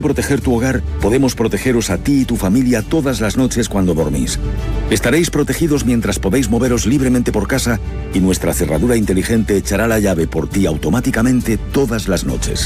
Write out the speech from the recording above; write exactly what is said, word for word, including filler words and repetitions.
Proteger tu hogar, podemos protegeros a ti y tu familia todas las noches cuando dormís. Estaréis protegidos mientras podéis moveros libremente por casa y nuestra cerradura inteligente echará la llave por ti automáticamente todas las noches.